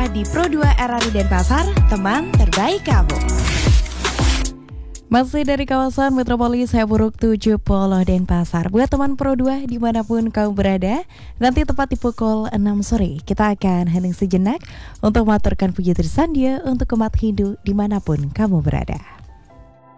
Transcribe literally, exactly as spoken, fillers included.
di Pro dua R R I Denpasar, teman terbaik kamu. Masih dari kawasan Metropolis Haburuk tujuh puluh Denpasar. Buat teman Pro dua dimanapun kau berada, nanti tepat di pukul enam sore kita akan hening sejenak untuk maturkan puji tersandia untuk umat Hindu dimanapun kamu berada.